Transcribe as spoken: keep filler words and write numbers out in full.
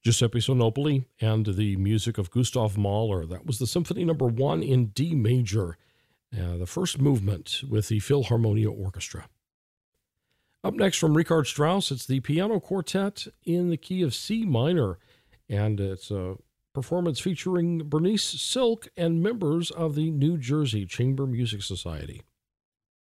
Giuseppe Sonopoli and the music of Gustav Mahler. That was the Symphony Number One in D major, uh, the first movement with the Philharmonia Orchestra. Up next from Richard Strauss, it's the piano quartet in the key of C minor, and it's a performance featuring Bernice Silk and members of the New Jersey Chamber Music Society.